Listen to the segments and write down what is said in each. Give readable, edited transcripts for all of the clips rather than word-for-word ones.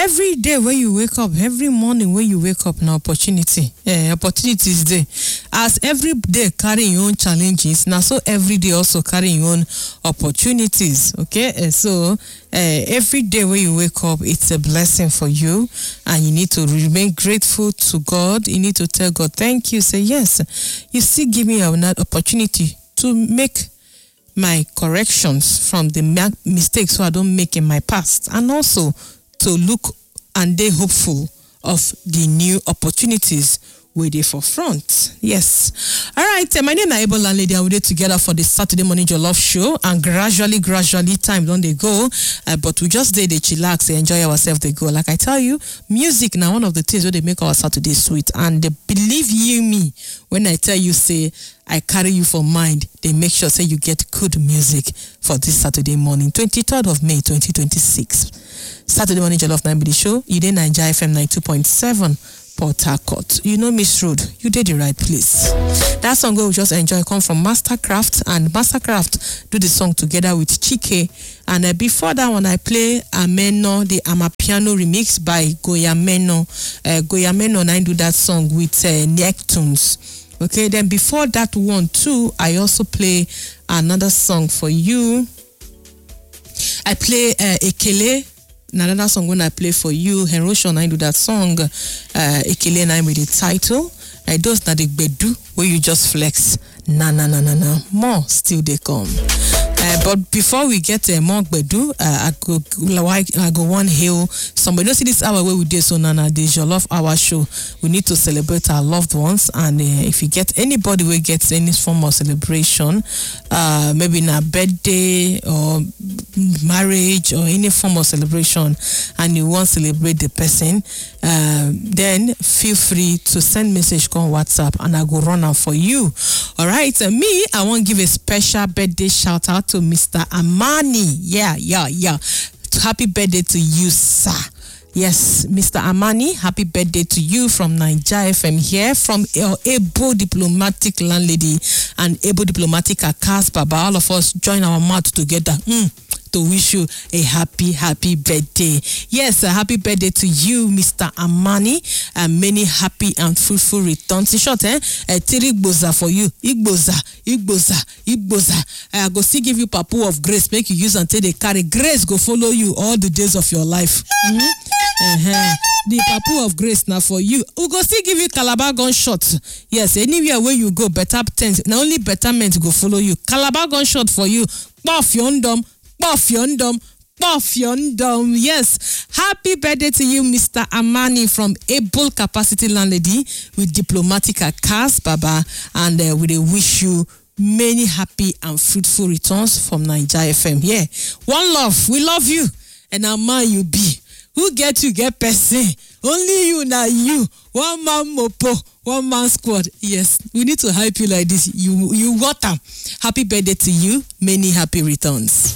every day when you wake up, every morning when you wake up, an opportunity. Opportunities there. As every day carry your own challenges, now so every day also carry your own opportunities. Okay, so every day when you wake up, it's a blessing for you, and you need to remain grateful to God. You need to tell God, thank you. Say yes, you still give me another opportunity to make my corrections from the mistakes so I don't make in my past, and also to look and be hopeful of the new opportunities waiting for front. Yes. All right. My name is Able Landlady, and we're together for the Saturday morning Jollof show, and gradually time don't they go, but we just they chillax, they enjoy ourselves, they go. Like I tell you, music now one of the things where they make our Saturday sweet, and they believe you me when I tell you say I carry you for mind, they make sure say you get good music for this Saturday morning, 23rd of May 2026. Saturday morning Jollof 9 the show. You did Nigeria FM 92.7 Port Harcourt. You know Miss Road, you did the right place. That song we just enjoy come from Mastercraft, and Mastercraft do the song together with Chike. And before that one, I play Ameno, the Amapiano remix by Goyameno. Goyameno and I do that song with Neptunes. Okay, then before that one too, I also play another song for you. I play Ekele. Another song when I play for you, Henroshan, I do that song, Ekele and I with the title. Those are the bedu where you just flex. Na. More still they come. But before we get more bedu, I go one hail somebody. Don't see this hour where we did so Nana the Jollof Hour show. We need to celebrate our loved ones, and if you get anybody who gets any form of celebration, maybe in a birthday or marriage or any form of celebration, and you want to celebrate the person, then feel free to send message on WhatsApp, and I go run out for you. All right, me, I want to give a special birthday shout out to Mr. Amani. Yeah. Happy birthday to you, sir. Yes, Mr. Amani, happy birthday to you from Nigeria FM here, from Able Diplomatic Landlady and Able Diplomatic Akas Baba. All of us join our mouth together to wish you a happy birthday. Yes, a happy birthday to you, Mr. Amani, and many happy and fruitful returns. In short, Tirigboza for you. Igboza. I go still give you Papu of grace, make you use until they carry. Grace go follow you all the days of your life. The Papu of grace now for you. We go still give you Calabar gunshot. Yes, anywhere where you go, better things. Not only betterment go follow you. Calabar gunshot for you. Puff yondom. Yes, happy birthday to you, Mr. Amani from Able Capacity Landlady with Diplomatic Akas Baba, and we wish you many happy and fruitful returns from Nigeria FM. Yeah, one love, we love you, and a man you be. Who get you get person? Only you now you. One man mopo, one man squad. Yes, we need to hype you like this. You got them. Happy birthday to you. Many happy returns.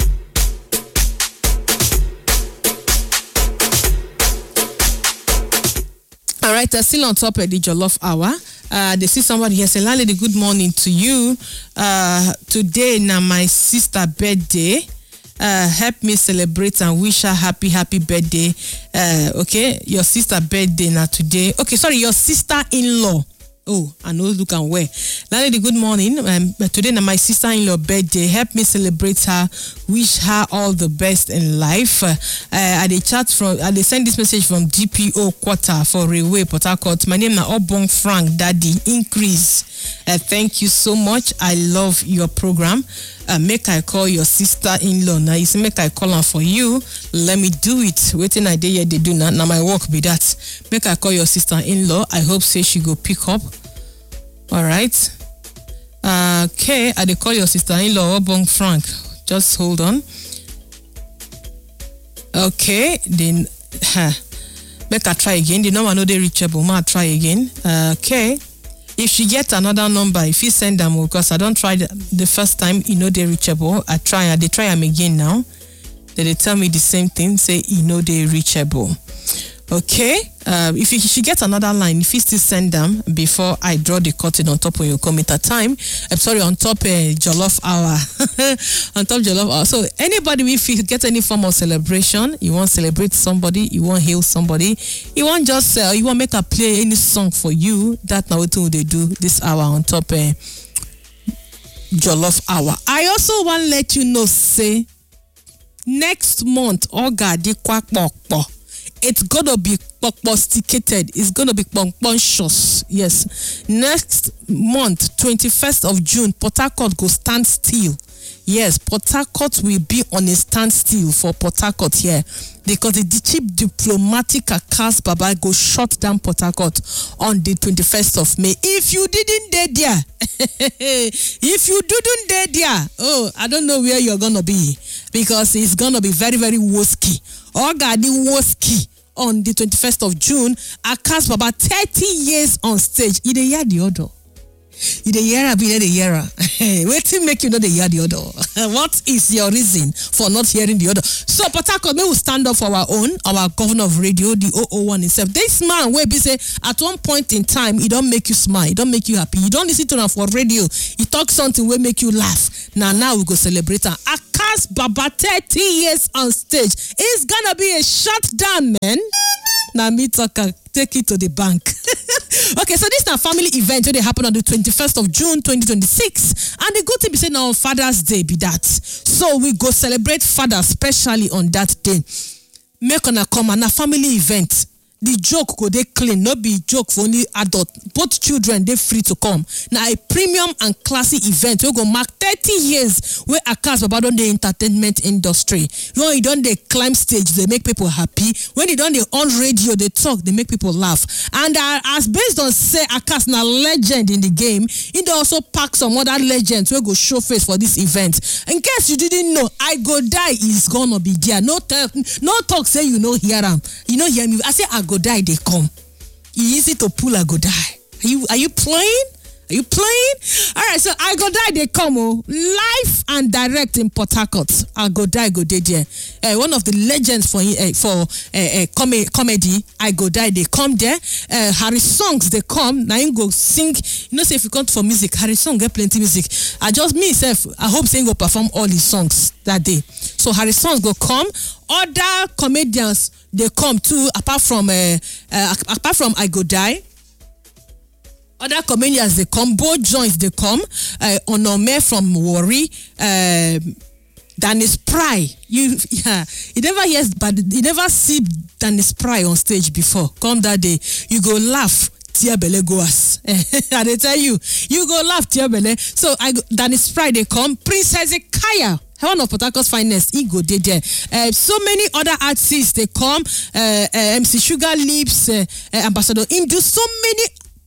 All right, still on top of the Jollof Hour. They see somebody here say, Landlady, good morning to you. Today now my sister birthday. Help me celebrate and wish her happy birthday. Okay, your sister birthday now today. Okay, sorry, your sister-in-law. Oh, I know look and where. Landlady, good morning. Today now my sister-in-law birthday. Help me celebrate her. Wish her all the best in life. I send this message from DPO quarter for Railway Port Harcourt. My name is Obong Frank Daddy Increase. Thank you so much. I love your program. Make I call your sister-in-law. Now you say make I call her for you. Let me do it. Waiting I day they do now. Now my work be that. Make I call your sister-in-law. I hope say she go pick up. All right. Okay. I dey call your sister-in-law Obong Frank. Just hold on. Okay. Then make I try again. The number no dey reachable. Ma try again. Okay. If she gets another number, if you send them, because I don't try the first time, they're reachable. They try them again now. Then they tell me the same thing, say, they're reachable. Okay, if you should get another line, if you still send them before I draw the curtain on top of your commuter time. I'm sorry, on top Jollof Hour. On top Jollof Hour. So anybody, if you get any form of celebration, you want to celebrate somebody, you want to hail somebody, you want just you want make a play any song for you, that's now what they do this hour on top Jollof Hour. I also want to let you know, say, next month, it's gonna be sophisticated. It's gonna be conscious. Yes. Next month, 21st of June, Port Harcourt go stand still. Yes, Port Harcourt will be on a standstill for Port Harcourt here because the chief diplomatic Akas Baba go shut down Port Harcourt on the 21st of May. If you didn't dare there, if you didn't dare there, oh, I don't know where you're gonna be because it's gonna be very, very woski. Ogadi woski on the 21st of June. Akas Baba 30 years on stage. He dey hear the order. You the year be the year. Wait till make you know the year the order. What is your reason for not hearing the order? So Port Harcourt, we will stand up for our own, our governor of radio, the 001 himself. This man where be say at one point in time, he don't make you smile, he don't make you happy. You don't listen to him for radio. He talk something will make you laugh. Now we go celebrate her. Akas Baba 30 years on stage. It's gonna be a shutdown, man. Now me talker, take it to the bank. Okay, so this is a family event where they happen on the 21st of June 2026, and the good thing be saying on Father's Day be that. So we go celebrate father especially on that day. Make on a come and a family event. The joke go they clean, not be joke for only adult. Both children they free to come. Now a premium and classy event we go mark 30 years where Akas Baba don the entertainment industry. You know, you don't they climb stage, they make people happy. When you don't they on radio, they talk, they make people laugh. And as based on say Akas na legend in the game, he also pack some other legends we go show face for this event. In case you didn't know, I Go Die is gonna be there. No talk say you know hear him. You know hear me. I say I Go Die they come. Easy to pull I Go Die. Are you playing? Are you playing? All right, so I Go Die they come live and direct in Port Harcourt. I Go Die go there. One of the legends for comedy. I Go Die they come there. Harry Songs they come. Now you go sing. You know, say if you come for music, Harry Song get plenty music. I just myself. I hope saying go perform all his songs that day. So Harry Songs go come. Other comedians they come too. Apart from I Go Die. Other comedians they come, both joints they come. Onome from Warri, Dennis Pry. You never hears, but you never see Dennis Pry on stage before. Come that day, you go laugh. Tia Bele goas. And they tell you go laugh Tia Bele. So Dennis Pry they come. Princess Kaya. One of Port Harcourt's finest, he go there. So many other artists they come. MC Sugar Lips, Ambassador Indu. So many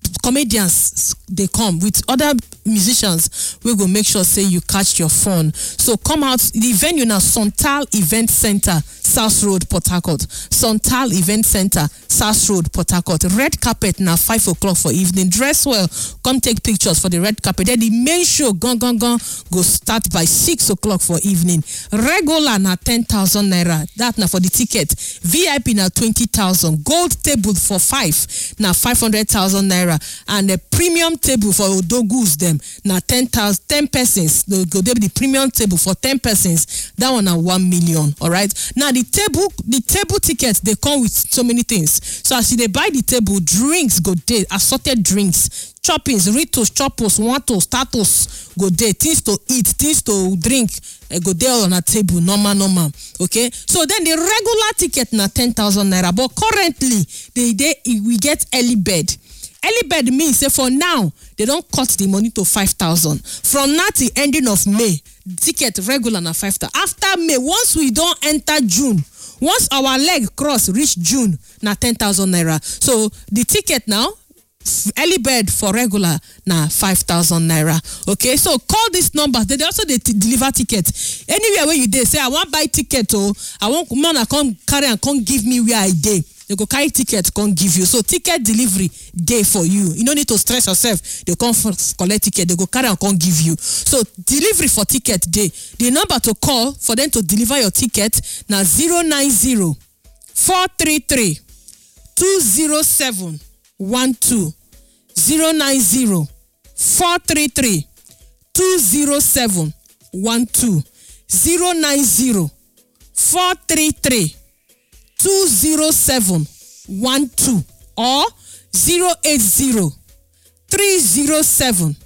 comedians they come with other musicians. We go make sure say you catch your phone. So come out. The venue now Sontal Event Center, South Road, Port Harcourt. Sontal Event Center, South Road, Port Harcourt. Red carpet now 5 o'clock for evening. Dress well. Come take pictures for the red carpet. Then the main show go start by 6 o'clock for evening. Regular na 10,000 naira. That now for the ticket. VIP now 20,000. Gold table for 5 now 500,000 naira. And a premium table for Odogus them now 10 persons. They go there the premium table for 10 persons. That one now 1 million. All right. Now the table tickets they come with so many things. So as they buy the table, drinks go there, assorted drinks, choppings, ritos, chopos, wantos, tatos go there, things to eat, things to drink go there on a table, normal. Okay, so then the regular ticket na 10,000 naira, but currently we get early bird. Early bird means say for now they don't cut the money to 5,000. From now till ending of May, ticket regular na 5,000. After May, once we don't enter June, once our leg cross reach June, na 10,000 naira. So the ticket now, early bird for regular na 5,000 naira. Okay, so call this number. They also deliver tickets anywhere where you dey. Say I want buy ticket. I want man I come carry and come give me where I dey. They go carry ticket, come give you. So ticket delivery day for you. You don't need to stress yourself. They come collect ticket. They go carry and come give you. So delivery for ticket day. The number to call for them to deliver your ticket now 090 433 207 12 090 433 207 12 090 433 207 12 or 080 307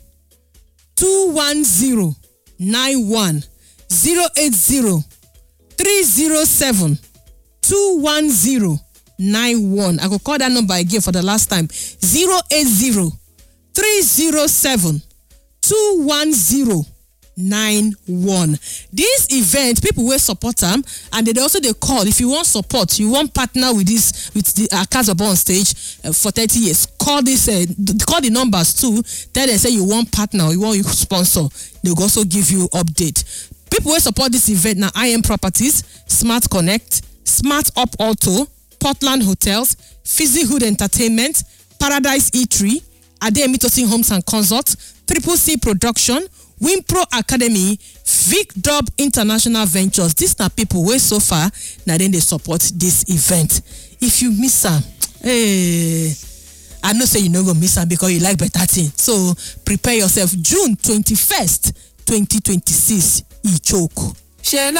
210 91 080 307 210 91. I could call that number again for the last time. 080 307 210 91. This event, people will support them, and they also they call. If you want support, you want partner with this, with the Akazaba on stage for 30 years. Call this, call the numbers too. Then they say you want partner, or you want you sponsor. They'll also give you update. People will support this event now. IM Properties, Smart Connect, Smart Up Auto, Portland Hotels, Fizzy Hood Entertainment, Paradise Eatery, Ade Mitosin Homes and Consorts, Triple C Production, Wimpro Academy, Vic Dub International Ventures. These are people where so far now then they support this event. If you miss them, I know say you no go miss them because you like better thing. So prepare yourself. June 21st, 2026. Ichoku.